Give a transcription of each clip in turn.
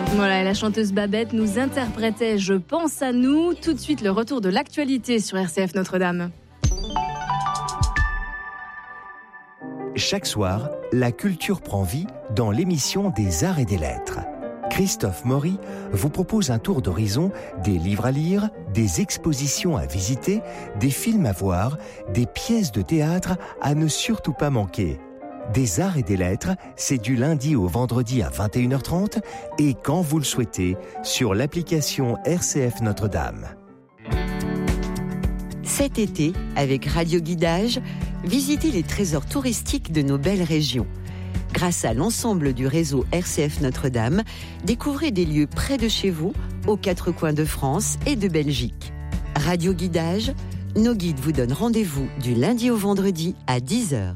Voilà, la chanteuse Babette nous interprétait « Je pense à nous ». Tout de suite, le retour de l'actualité sur RCF Notre-Dame. Chaque soir, la culture prend vie dans l'émission des Arts et des Lettres. Christophe Maury vous propose un tour d'horizon des livres à lire, des expositions à visiter, des films à voir, des pièces de théâtre à ne surtout pas manquer. Des Arts et des Lettres, c'est du lundi au vendredi à 21h30 et quand vous le souhaitez, sur l'application RCF Notre-Dame. Cet été, avec Radio Guidage, visitez les trésors touristiques de nos belles régions. Grâce à l'ensemble du réseau RCF Notre-Dame, découvrez des lieux près de chez vous, aux quatre coins de France et de Belgique. Radio Guidage, nos guides vous donnent rendez-vous du lundi au vendredi à 10h.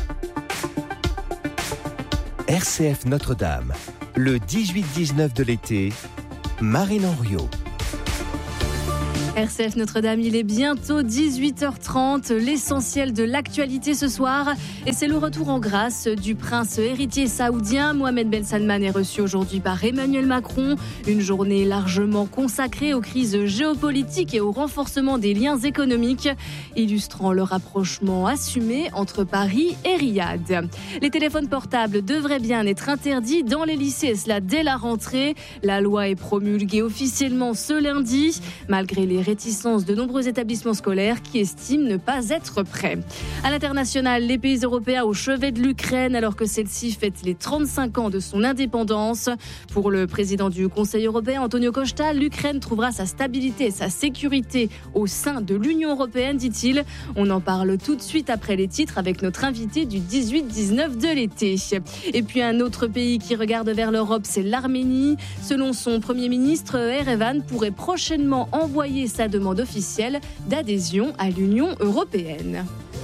RCF Notre-Dame, le 18-19 de l'été, Marine Henriot. RCF Notre-Dame, il est bientôt 18h30, l'essentiel de l'actualité ce soir. Et c'est le retour en grâce du prince héritier saoudien. Mohamed Ben Salman est reçu aujourd'hui par Emmanuel Macron. Une journée largement consacrée aux crises géopolitiques et au renforcement des liens économiques, illustrant le rapprochement assumé entre Paris et Riyad. Les téléphones portables devraient bien être interdits dans les lycées, et cela dès la rentrée. La loi est promulguée officiellement ce lundi, malgré les réticences de nombreux établissements scolaires qui estiment ne pas être prêts. À l'international, les pays européens au chevet de l'Ukraine alors que celle-ci fête les 35 ans de son indépendance. Pour le président du Conseil européen, Antonio Costa, l'Ukraine trouvera sa stabilité et sa sécurité au sein de l'Union européenne, dit-il. On en parle tout de suite après les titres avec notre invité du 18-19 de l'été. Et puis un autre pays qui regarde vers l'Europe, c'est l'Arménie. Selon son Premier ministre, Erevan pourrait prochainement envoyer sa demande officielle d'adhésion à l'Union européenne.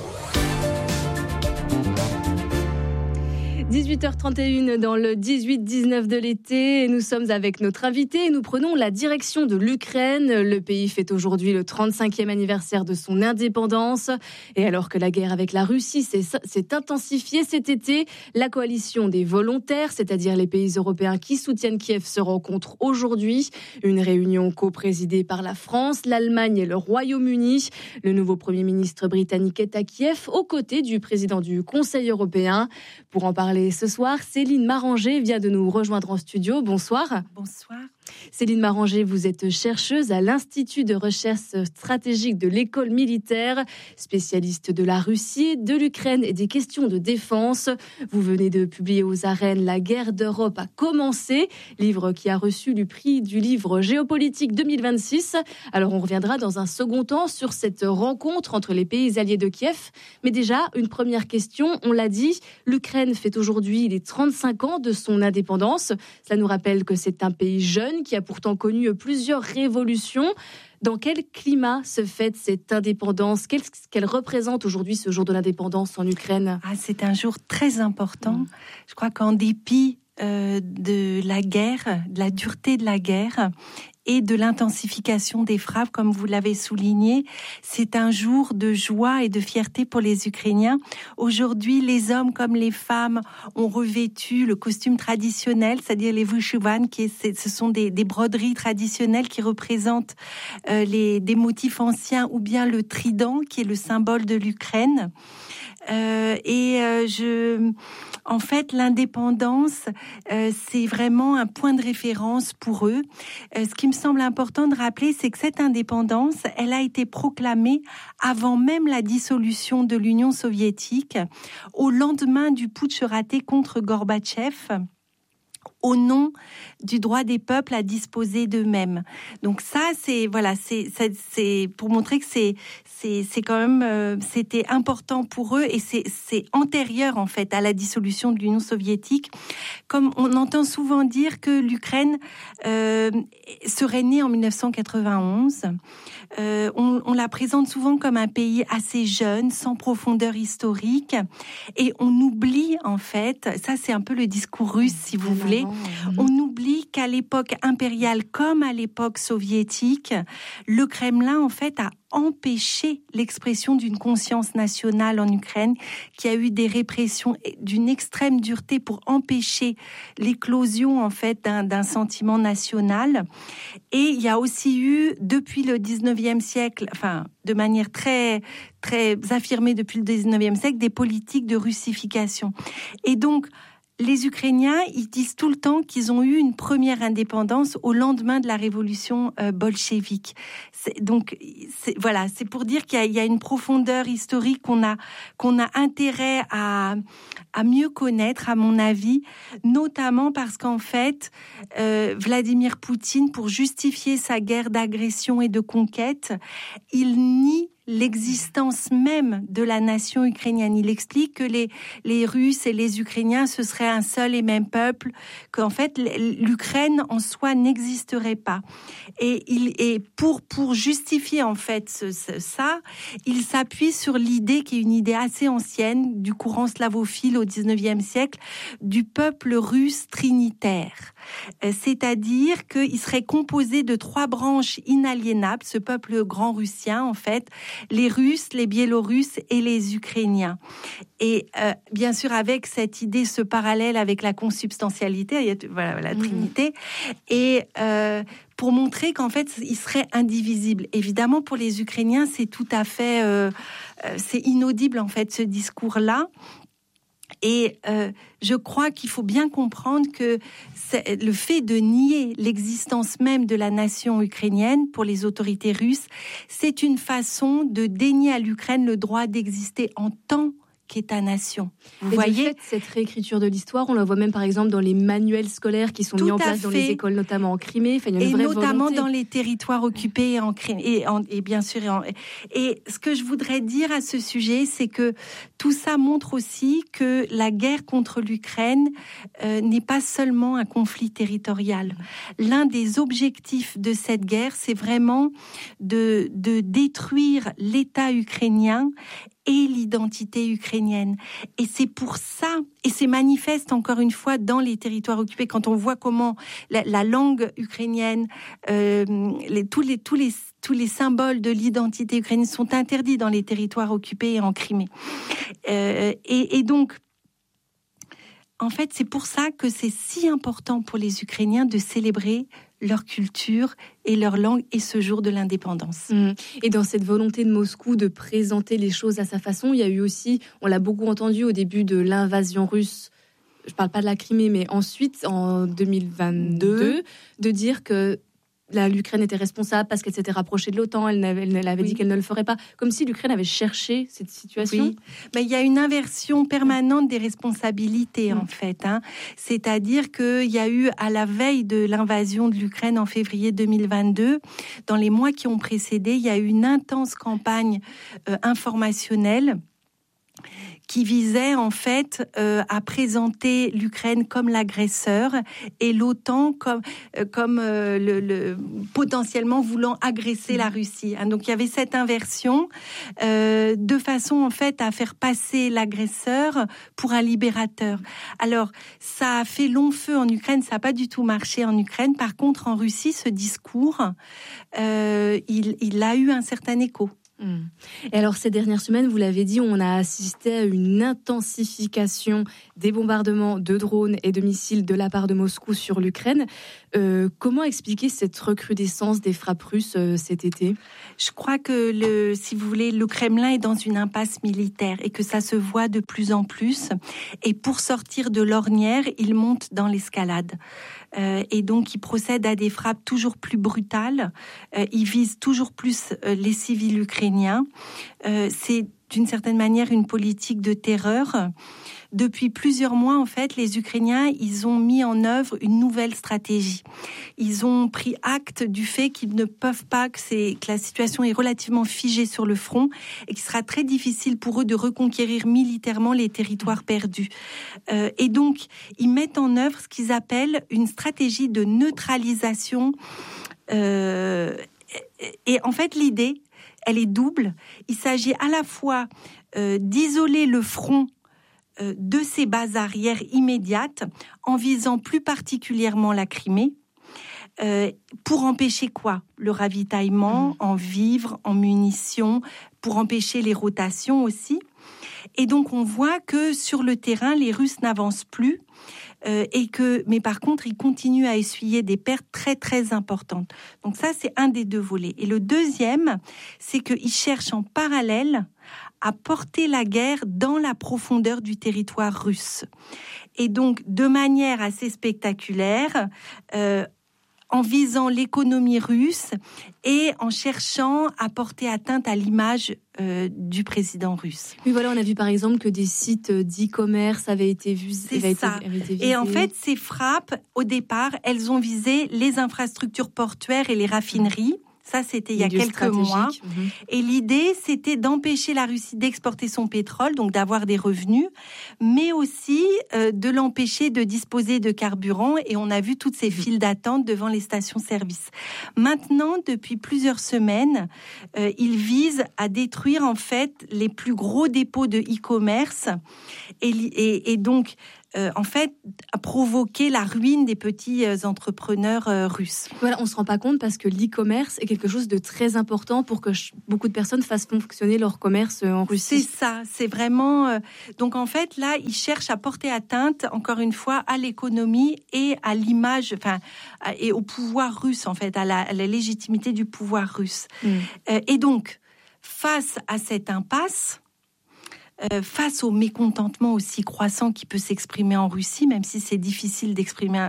18h31 dans le 18-19 de l'été. Nous sommes avec notre invité et nous prenons la direction de l'Ukraine. Le pays fête aujourd'hui le 35e anniversaire de son indépendance. Et alors que la guerre avec la Russie s'est intensifiée cet été, la coalition des volontaires, c'est-à-dire les pays européens qui soutiennent Kiev, se rencontre aujourd'hui. Une réunion co-présidée par la France, l'Allemagne et le Royaume-Uni. Le nouveau Premier ministre britannique est à Kiev, aux côtés du président du Conseil européen. Pour en parler ce soir, Céline Maranger vient de nous rejoindre en studio. Bonsoir. Bonsoir. Céline Maranger, vous êtes chercheuse à l'Institut de recherche stratégique de l'école militaire, spécialiste de la Russie, de l'Ukraine et des questions de défense. Vous venez de publier aux arènes La guerre d'Europe a commencé, livre qui a reçu le prix du livre géopolitique 2026. Alors on reviendra dans un second temps sur cette rencontre entre les pays alliés de Kiev. Mais déjà, une première question, on l'a dit, l'Ukraine fête aujourd'hui les 35 ans de son indépendance. Cela nous rappelle que c'est un pays jeune qui a pourtant connu plusieurs révolutions. Dans quel climat se fête cette indépendance ? Qu'est-ce qu'elle représente aujourd'hui, ce jour de l'indépendance en Ukraine ? C'est un jour très important. Je crois qu'en dépit de la guerre, de la dureté de la guerre et de l'intensification des frappes, comme vous l'avez souligné, c'est un jour de joie et de fierté pour les Ukrainiens. Aujourd'hui, les hommes comme les femmes ont revêtu le costume traditionnel, c'est-à-dire les vyshyvan, ce sont des broderies traditionnelles qui représentent des motifs anciens, ou bien le trident, qui est le symbole de l'Ukraine. En fait, l'indépendance, c'est vraiment un point de référence pour eux. Ce qui me semble important de rappeler, c'est que cette indépendance, elle a été proclamée avant même la dissolution de l'Union soviétique, au lendemain du putsch raté contre Gorbatchev, au nom du droit des peuples à disposer d'eux-mêmes. Donc ça, c'est pour montrer que c'est quand même c'était important pour eux, et c'est antérieur en fait à la dissolution de l'Union soviétique. Comme on entend souvent dire que l'Ukraine serait née en 1991. On la présente souvent comme un pays assez jeune, sans profondeur historique, et on oublie en fait, ça c'est un peu le discours russe si vous voulez, voulez. On oublie qu'à l'époque impériale comme à l'époque soviétique, le Kremlin, en fait, a empêché l'expression d'une conscience nationale en Ukraine, qui a eu des répressions d'une extrême dureté pour empêcher l'éclosion, en fait, d'un sentiment national. Et il y a aussi eu, depuis le 19e siècle, enfin, de manière très, très affirmée depuis le 19e siècle, des politiques de russification. Et donc, les Ukrainiens, ils disent tout le temps qu'ils ont eu une première indépendance au lendemain de la révolution bolchevique. Voilà, c'est pour dire qu'il y a une profondeur historique qu'on a intérêt à mieux connaître, à mon avis, notamment parce qu'en fait, Vladimir Poutine, pour justifier sa guerre d'agression et de conquête, il nie l'existence même de la nation ukrainienne. Il explique que les Russes et les Ukrainiens, ce serait un seul et même peuple, qu'en fait, l'Ukraine en soi n'existerait pas. Et pour justifier, en fait, ça, il s'appuie sur l'idée qui est une idée assez ancienne, du courant slavophile au 19e siècle, du peuple russe trinitaire. C'est-à-dire qu'il serait composé de 3 branches inaliénables, ce peuple grand russien, en fait, les Russes, les Biélorusses et les Ukrainiens. Et bien sûr, avec cette idée, ce parallèle avec la consubstantialité, il y a la Trinité, et pour montrer qu'en fait, il serait indivisible. Évidemment, pour les Ukrainiens, c'est tout à fait... c'est inaudible, en fait, ce discours-là. Et je crois qu'il faut bien comprendre que le fait de nier l'existence même de la nation ukrainienne pour les autorités russes, c'est une façon de dénier à l'Ukraine le droit d'exister en tant qu'État-nation. Vous voyez, fait, cette réécriture de l'histoire, on la voit même par exemple dans les manuels scolaires qui sont mis en place dans les écoles, notamment en Crimée. Enfin, il y a une vraie notamment volonté. Dans les territoires occupés en Crimée. Et bien sûr. Et ce que je voudrais dire à ce sujet, c'est que tout ça montre aussi que la guerre contre l'Ukraine n'est pas seulement un conflit territorial. L'un des objectifs de cette guerre, c'est vraiment de détruire l'État ukrainien et l'identité ukrainienne. Et c'est pour ça, et c'est manifeste encore une fois dans les territoires occupés, quand on voit comment la langue ukrainienne, tous les symboles de l'identité ukrainienne sont interdits dans les territoires occupés et en Crimée. Et donc, en fait, c'est pour ça que c'est si important pour les Ukrainiens de célébrer leur culture et leur langue et ce jour de l'indépendance. Et dans cette volonté de Moscou de présenter les choses à sa façon, il y a eu aussi, on l'a beaucoup entendu au début de l'invasion russe, je ne parle pas de la Crimée, mais ensuite, en 2022, de dire que l'Ukraine était responsable parce qu'elle s'était rapprochée de l'OTAN, elle avait dit qu'elle ne le ferait pas, comme si l'Ukraine avait cherché cette situation. Oui. Mais il y a une inversion permanente des responsabilités, en fait. C'est-à-dire qu'il y a eu, à la veille de l'invasion de l'Ukraine en février 2022, dans les mois qui ont précédé, il y a eu une intense campagne informationnelle qui visait en fait à présenter l'Ukraine comme l'agresseur et l'OTAN comme potentiellement voulant agresser la Russie. Donc il y avait cette inversion de façon en fait à faire passer l'agresseur pour un libérateur. Alors ça a fait long feu en Ukraine, ça n'a pas du tout marché en Ukraine. Par contre en Russie, ce discours, il a eu un certain écho. Et alors, ces dernières semaines, vous l'avez dit, on a assisté à une intensification des bombardements de drones et de missiles de la part de Moscou sur l'Ukraine. Comment expliquer cette recrudescence des frappes russes cet été ? Je crois que, si vous voulez, le Kremlin est dans une impasse militaire et que ça se voit de plus en plus. Et pour sortir de l'ornière, il monte dans l'escalade. Et donc, il procède à des frappes toujours plus brutales. Il vise toujours plus les civils ukrainiens. C'est d'une certaine manière une politique de terreur. Depuis plusieurs mois, en fait, les Ukrainiens, ils ont mis en œuvre une nouvelle stratégie. Ils ont pris acte du fait qu'ils ne peuvent pas, que la situation est relativement figée sur le front et qu'il sera très difficile pour eux de reconquérir militairement les territoires perdus. Et donc, ils mettent en œuvre ce qu'ils appellent une stratégie de neutralisation. Et en fait, l'idée, elle est double. Il s'agit à la fois d'isoler le front de ses bases arrières immédiates, en visant plus particulièrement la Crimée, pour empêcher quoi ? Le ravitaillement en vivres, en munitions, pour empêcher les rotations aussi. Et donc on voit que sur le terrain, les Russes n'avancent plus, mais par contre, ils continuent à essuyer des pertes très très importantes. Donc ça, c'est un des deux volets. Et le deuxième, c'est qu'ils cherchent en parallèle à porter la guerre dans la profondeur du territoire russe. Et donc, de manière assez spectaculaire, en visant l'économie russe et en cherchant à porter atteinte à l'image du président russe. Oui, voilà, on a vu par exemple que des sites d'e-commerce avaient été visés. C'est ça. Et en fait, ces frappes, au départ, elles ont visé les infrastructures portuaires et les raffineries. Ça, c'était il y a quelques mois. Et l'idée, c'était d'empêcher la Russie d'exporter son pétrole, donc d'avoir des revenus, mais aussi de l'empêcher de disposer de carburant. Et on a vu toutes ces files d'attente devant les stations-service. Maintenant, depuis plusieurs semaines, ils visent à détruire en fait les plus gros dépôts de e-commerce et donc en fait, à provoquer la ruine des petits entrepreneurs russes. Voilà, on ne se rend pas compte parce que l'e-commerce est quelque chose de très important pour que beaucoup de personnes fassent fonctionner leur commerce en Russie. C'est ça, c'est vraiment... Donc en fait, là, ils cherchent à porter atteinte, encore une fois, à l'économie et à l'image, et au pouvoir russe, en fait, à la légitimité du pouvoir russe. Et donc, face à cette impasse... face au mécontentement aussi croissant qui peut s'exprimer en Russie, même si c'est difficile d'exprimer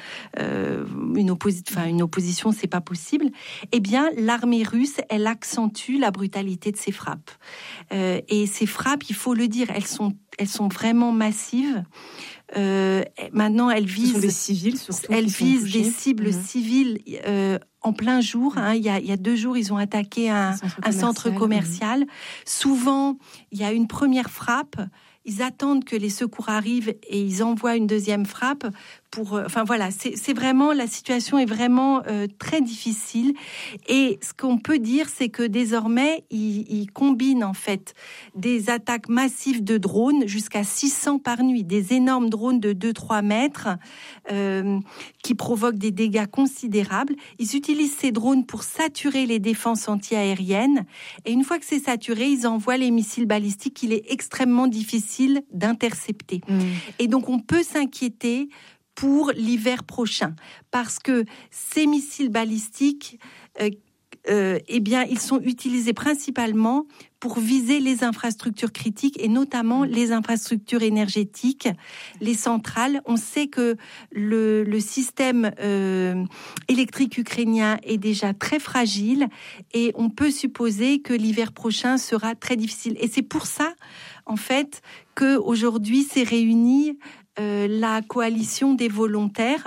une opposition, c'est pas possible. Eh bien, l'armée russe, elle accentue la brutalité de ses frappes. Et ces frappes, il faut le dire, elles sont vraiment massives. Maintenant, elles visent des civils, surtout. Elles visent des cibles civiles. En plein jour, il y a 2 jours, ils ont attaqué un centre commercial. Souvent, il y a une première frappe. Ils attendent que les secours arrivent et ils envoient une deuxième frappe. C'est vraiment, la situation est vraiment très difficile. Et ce qu'on peut dire, c'est que désormais, ils combinent en fait des attaques massives de drones, jusqu'à 600 par nuit, des énormes drones de 2-3 mètres qui provoquent des dégâts considérables. Ils utilisent ces drones pour saturer les défenses anti-aériennes. Et une fois que c'est saturé, ils envoient les missiles balistiques qu'il est extrêmement difficile d'intercepter. Et donc, on peut s'inquiéter pour l'hiver prochain, parce que ces missiles balistiques, ils sont utilisés principalement pour viser les infrastructures critiques et notamment les infrastructures énergétiques, les centrales. On sait que le système électrique ukrainien est déjà très fragile et on peut supposer que l'hiver prochain sera très difficile. Et c'est pour ça, en fait, qu'aujourd'hui s'est réunie la coalition des volontaires,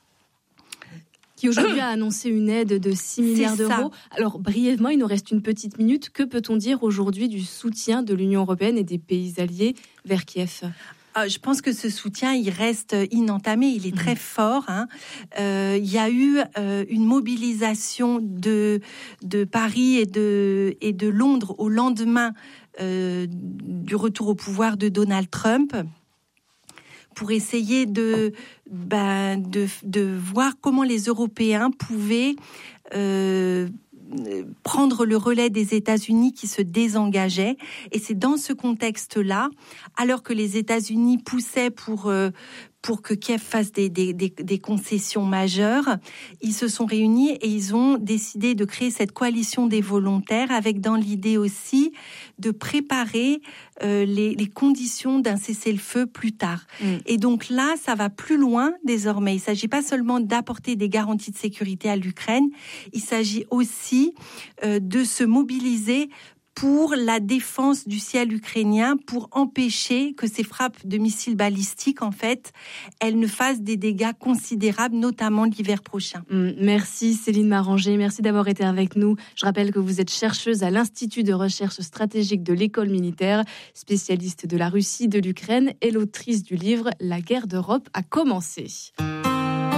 qui aujourd'hui a annoncé une aide de 6 milliards d'euros. Alors, brièvement, il nous reste une petite minute. Que peut-on dire aujourd'hui du soutien de l'Union européenne et des pays alliés vers Kiev ? Je pense que ce soutien, il reste inentamé, il est très fort. Il y a eu une mobilisation de Paris et de Londres au lendemain du retour au pouvoir de Donald Trump, pour essayer de voir comment les Européens pouvaient prendre le relais des États-Unis qui se désengageaient. Et c'est dans ce contexte-là, alors que les États-Unis poussaient pour que Kiev fasse des concessions majeures, ils se sont réunis et ils ont décidé de créer cette coalition des volontaires, avec dans l'idée aussi de préparer les conditions d'un cessez-le-feu plus tard. Et donc là, ça va plus loin désormais. Il ne s'agit pas seulement d'apporter des garanties de sécurité à l'Ukraine, il s'agit aussi de se mobiliser pour la défense du ciel ukrainien, pour empêcher que ces frappes de missiles balistiques, en fait, elles ne fassent des dégâts considérables, notamment l'hiver prochain. Merci Céline Maranger, merci d'avoir été avec nous. Je rappelle que vous êtes chercheuse à l'Institut de recherche stratégique de l'école militaire, spécialiste de la Russie, de l'Ukraine et l'autrice du livre « La guerre d'Europe a commencé ».